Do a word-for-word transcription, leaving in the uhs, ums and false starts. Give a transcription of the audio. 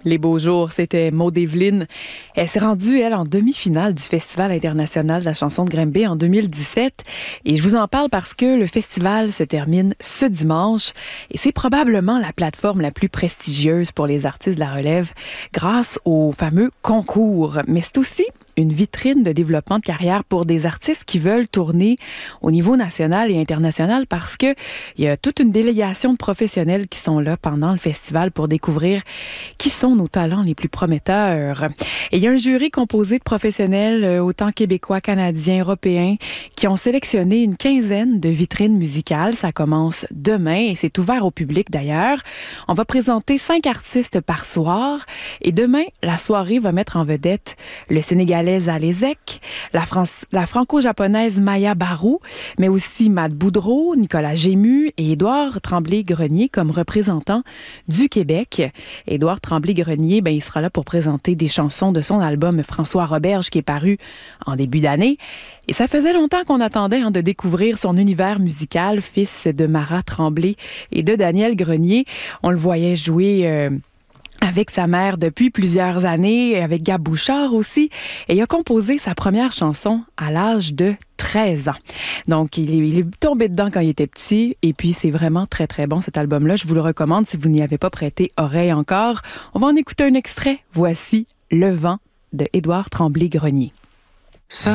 Les beaux jours, c'était Maud Eveline. Elle s'est rendue, elle, en demi-finale du Festival international de la chanson de Granby en deux mille dix-sept. Et je vous en parle parce que le festival se termine ce dimanche. Et c'est probablement la plateforme la plus prestigieuse pour les artistes de la relève grâce au fameux concours. Mais c'est aussi une vitrine de développement de carrière pour des artistes qui veulent tourner au niveau national et international parce que il y a toute une délégation de professionnels qui sont là pendant le festival pour découvrir qui sont nos talents les plus prometteurs. Et il y a un jury composé de professionnels autant québécois, canadiens, européens qui ont sélectionné une quinzaine de vitrines musicales. Ça commence demain et c'est ouvert au public d'ailleurs. On va présenter cinq artistes par soir et demain, la soirée va mettre en vedette le Sénégalais Zalezek, la, France, la franco-japonaise Maya Barou, mais aussi Matt Boudreau, Nicolas Gému et Édouard Tremblay-Grenier comme représentants du Québec. Édouard Tremblay-Grenier, ben, il sera là pour présenter des chansons de son album François Roberge qui est paru en début d'année. Et ça faisait longtemps qu'on attendait hein, de découvrir son univers musical, fils de Marat Tremblay et de Daniel Grenier. On le voyait jouer... Euh, avec sa mère depuis plusieurs années, avec Gab Bouchard aussi. Et il a composé sa première chanson à l'âge de treize ans. Donc, il est, il est tombé dedans quand il était petit. Et puis, c'est vraiment très, très bon cet album-là. Je vous le recommande si vous n'y avez pas prêté oreille encore. On va en écouter un extrait. Voici Le vent de Édouard Tremblay-Grenier.